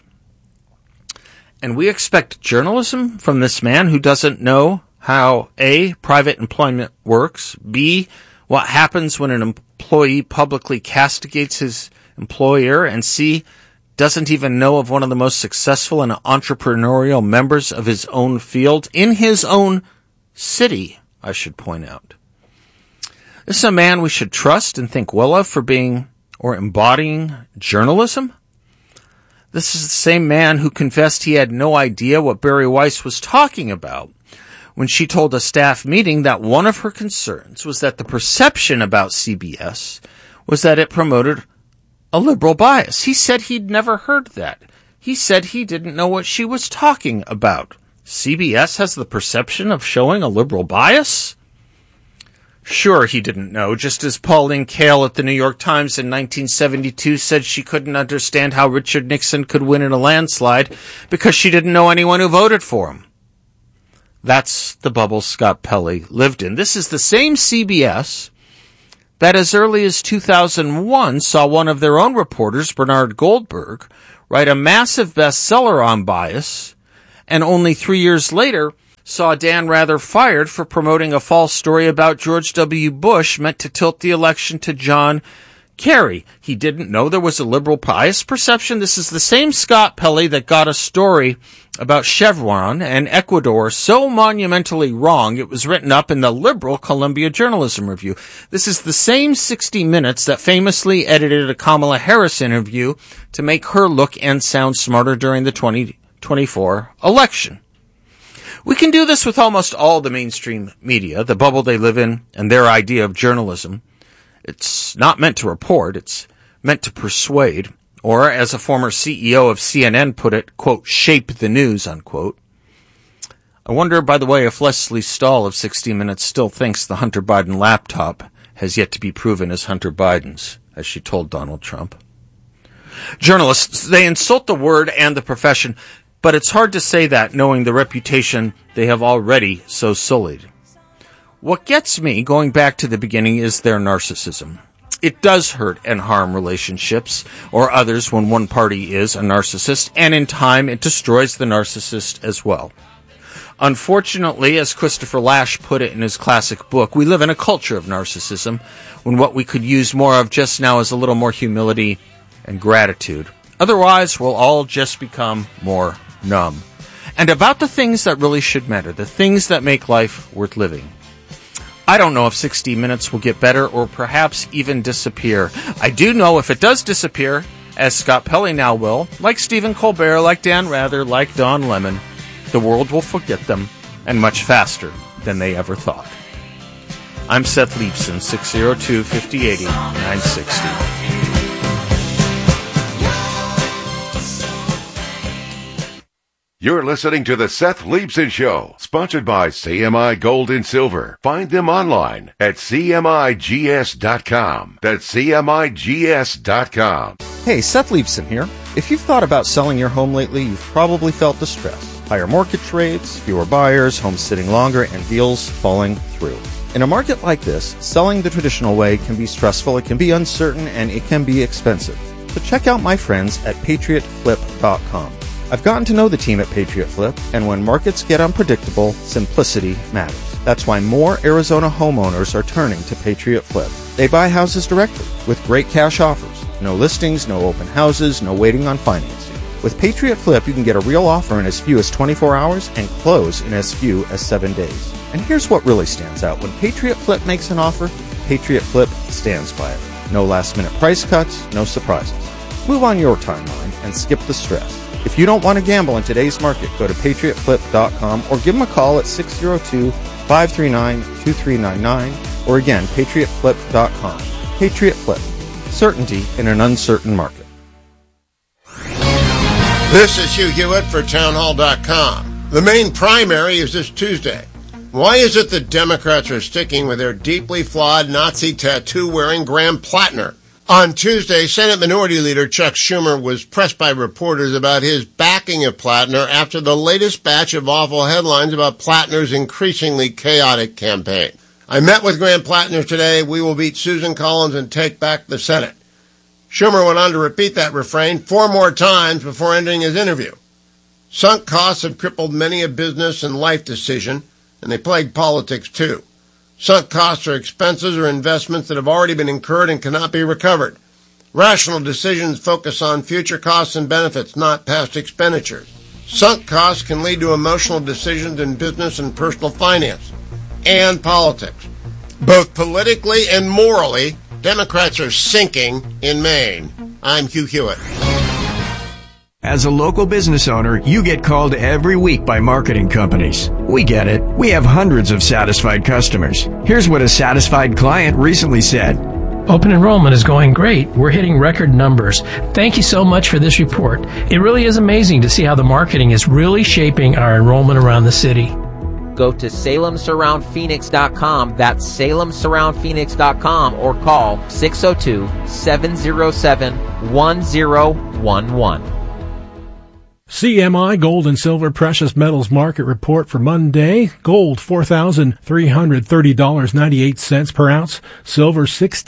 And we expect journalism from this man who doesn't know how A, private employment works, B, what happens when an employee publicly castigates his employer, and C, doesn't even know of one of the most successful and entrepreneurial members of his own field, in his own city, I should point out. This is a man we should trust and think well of for being or embodying journalism. This is the same man who confessed he had no idea what Bari Weiss was talking about when she told a staff meeting that one of her concerns was that the perception about CBS was that it promoted a liberal bias. He said he'd never heard that. He said he didn't know what she was talking about. CBS has the perception of showing a liberal bias? Sure, he didn't know, just as Pauline Kael at the New York Times in 1972 said she couldn't understand how Richard Nixon could win in a landslide because she didn't know anyone who voted for him. That's the bubble Scott Pelley lived in. This is the same CBS that as early as 2001 saw one of their own reporters, Bernard Goldberg, write a massive bestseller on bias, and only 3 years later saw Dan Rather fired for promoting a false story about George W. Bush meant to tilt the election to John Kerry. He didn't know there was a liberal bias perception. This is the same Scott Pelley that got a story about Chevron and Ecuador so monumentally wrong it was written up in the liberal Columbia Journalism Review. This is the same 60 Minutes that famously edited a Kamala Harris interview to make her look and sound smarter during the 2024 election. We can do this with almost all the mainstream media, the bubble they live in, and their idea of journalism. It's not meant to report, it's meant to persuade, or, as a former CEO of CNN put it, quote, shape the news, unquote. I wonder, by the way, if Leslie Stahl of 60 Minutes still thinks the Hunter Biden laptop has yet to be proven as Hunter Biden's, as she told Donald Trump. Journalists, they insult the word and the profession, but it's hard to say that knowing the reputation they have already so sullied. What gets me, going back to the beginning, is their narcissism. It does hurt and harm relationships or others when one party is a narcissist, and in time it destroys the narcissist as well. Unfortunately, as Christopher Lasch put it in his classic book, we live in a culture of narcissism when what we could use more of just now is a little more humility and gratitude. Otherwise, we'll all just become more numb. And about the things that really should matter, the things that make life worth living. I don't know if 60 Minutes will get better or perhaps even disappear. I do know if it does disappear, as Scott Pelley now will, like Stephen Colbert, like Dan Rather, like Don Lemon, the world will forget them, and much faster than they ever thought. I'm Seth Leibson, 602-5080-960. You're listening to the Seth Leibson Show, sponsored by CMI Gold and Silver. Find them online at CMIGS.com. That's CMIGS.com. Hey, Seth Leibson here. If you've thought about selling your home lately, you've probably felt the stress. Higher mortgage rates, fewer buyers, homes sitting longer, and deals falling through. In a market like this, selling the traditional way can be stressful, it can be uncertain, and it can be expensive. So check out my friends at PatriotFlip.com. I've gotten to know the team at Patriot Flip, and when markets get unpredictable, simplicity matters. That's why more Arizona homeowners are turning to Patriot Flip. They buy houses directly with great cash offers. No listings, no open houses, no waiting on financing. With Patriot Flip, you can get a real offer in as few as 24 hours and close in as few as 7 days. And here's what really stands out. When Patriot Flip makes an offer, Patriot Flip stands by it. No last-minute price cuts, no surprises. Move on your timeline and skip the stress. If you don't want to gamble in today's market, go to PatriotFlip.com or give them a call at 602-539-2399 or again, PatriotFlip.com. Patriot Flip. Certainty in an uncertain market. This is Hugh Hewitt for Townhall.com. The main primary is this Tuesday. Why is it that Democrats are sticking with their deeply flawed Nazi tattoo-wearing Graham Plattner? On Tuesday, Senate Minority Leader Chuck Schumer was pressed by reporters about his backing of Plattner after the latest batch of awful headlines about Plattner's increasingly chaotic campaign. I met with Graham Plattner today. We will beat Susan Collins and take back the Senate. Schumer went on to repeat that refrain 4 more times before ending his interview. Sunk costs have crippled many a business and life decision, and they plague politics too. Sunk costs are expenses or investments that have already been incurred and cannot be recovered. Rational decisions focus on future costs and benefits, not past expenditures. Sunk costs can lead to emotional decisions in business and personal finance and politics. Both politically and morally, Democrats are sinking in Maine. I'm Hugh Hewitt. As a local business owner, you get called every week by marketing companies. We get it. We have hundreds of satisfied customers. Here's what a satisfied client recently said. Open enrollment is going great. We're hitting record numbers. Thank you so much for this report. It really is amazing to see how the marketing is really shaping our enrollment around the city. Go to SalemSurroundPhoenix.com. That's SalemSurroundPhoenix.com or call 602-707-1011. CMI Gold and Silver Precious Metals Market Report for Monday. Gold, $4,330.98 per ounce. Silver,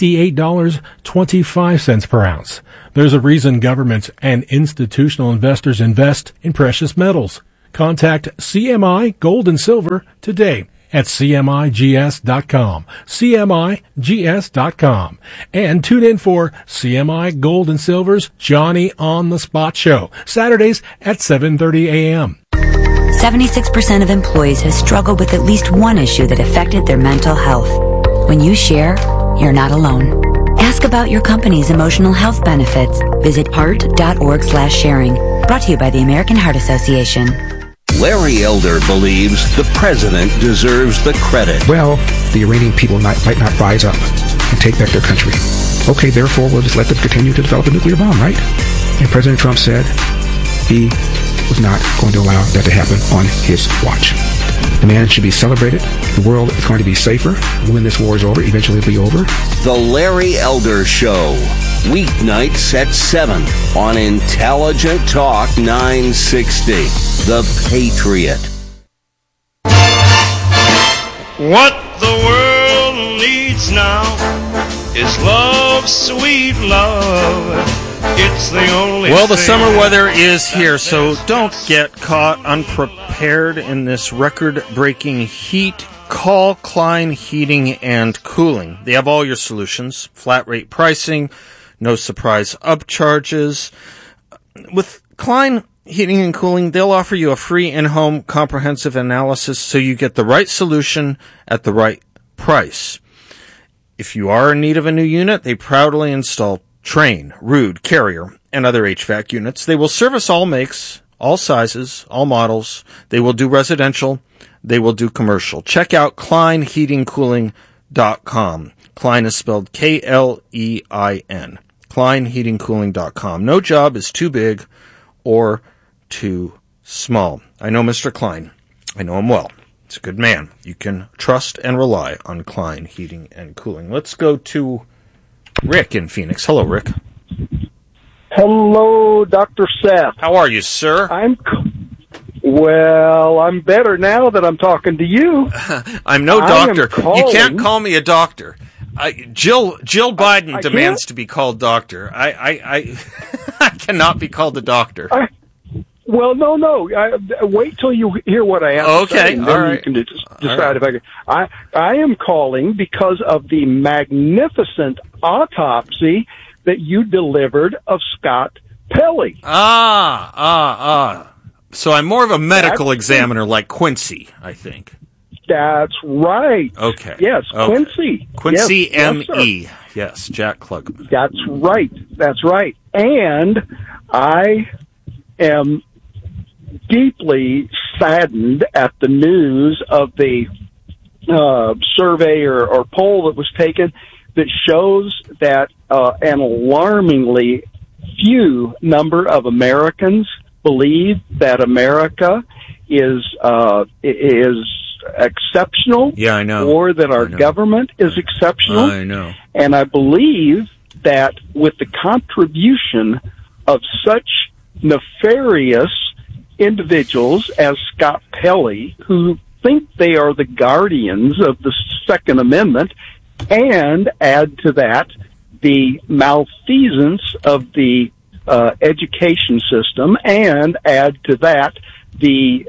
$68.25 per ounce. There's a reason governments and institutional investors invest in precious metals. Contact CMI Gold and Silver today at CMIGS.com. CMIGS.com. And tune in for CMI Gold and Silver's Johnny on the Spot show, Saturdays at 7:30 a.m. 76% of employees have struggled with at least one issue that affected their mental health. When you share, you're not alone. Ask about your company's emotional health benefits. Visit heart.org/sharing. Brought to you by the American Heart Association. Larry Elder believes the president deserves the credit. Well, the Iranian people might not rise up and take back their country. Okay, therefore, we'll just let them continue to develop a nuclear bomb, right? And President Trump said he was not going to allow that to happen on his watch. The man should be celebrated. The world is going to be safer when this war is over. Eventually it'll be over. The Larry Elder Show. Weeknights at 7 on Intelligent Talk 960. The Patriot. What the world needs now is love, sweet love. It's the only Well, the summer weather is here, so don't get caught unprepared in this record-breaking heat. Call Klein Heating and Cooling. They have all your solutions. Flat rate pricing, no surprise upcharges. With Klein Heating and Cooling, they'll offer you a free in-home comprehensive analysis so you get the right solution at the right price. If you are in need of a new unit, they proudly install Trane, Ruud, Carrier, and other HVAC units. They will service all makes, all sizes, all models. They will do residential. They will do commercial. Check out KleinHeatingCooling.com. Klein is spelled Klein. KleinHeatingCooling.com. No job is too big or too small. I know Mr. Klein. I know him well. He's a good man. You can trust and rely on Klein Heating and Cooling. Let's go to Rick in Phoenix. Hello, Rick. Hello, Dr. Seth. How are you, sir? I'm better now that I'm talking to you. I'm no doctor. You can't call me a doctor. Jill Biden demands to be called doctor. I cannot be called a doctor. No. Wait till you hear what I have to say, and then you can decide if I can. I am calling because of the magnificent autopsy that you delivered of Scott Pelley. So I'm more of a medical examiner like Quincy, I think. That's right. Okay. Yes, okay. Quincy. Quincy yes, M.E. Yes, Jack Klugman. That's right. And I am deeply saddened at the news of the survey or poll that was taken that shows that an alarmingly few number of Americans believe that America is exceptional. Yeah, I know. Or that our government is exceptional. I know. And I believe that with the contribution of such nefarious individuals as Scott Pelley, who think they are the guardians of the Second Amendment, and add to that the malfeasance of the education system, and add to that the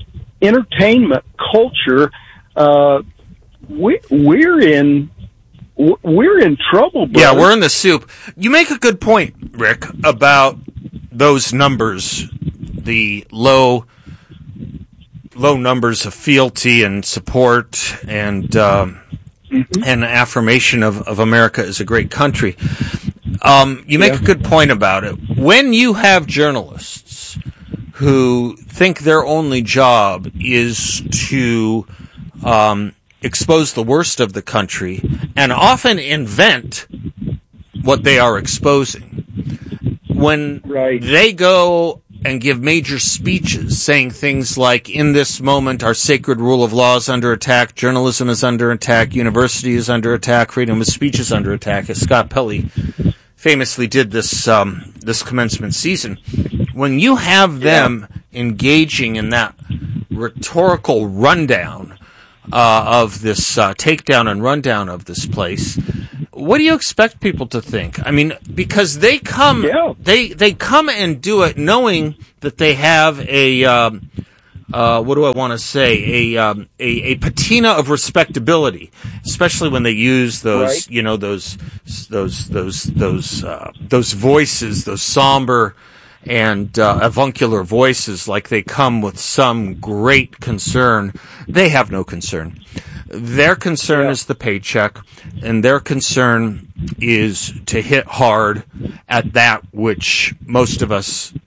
entertainment culture, we're in we're in trouble, brother. Yeah, we're in the soup. You make a good point, Rick, about those numbers, the low numbers of fealty and support and affirmation of America as a great country. You make a good point about it. When you have journalists who think their only job is to expose the worst of the country and often invent what they are exposing, when they go and give major speeches saying things like, in this moment, our sacred rule of law is under attack, journalism is under attack, university is under attack, freedom of speech is under attack, as Scott Pelley famously did this commencement season. When you have them engaging in that rhetorical rundown of this takedown and rundown of this place, what do you expect people to think? I mean, because they come, they come and do it knowing that they have a what do I want to say? A patina of respectability, especially when they use those, those voices, those somber and avuncular voices, like they come with some great concern. They have no concern. Their concern is the paycheck, and their concern is to hit hard at that which most of us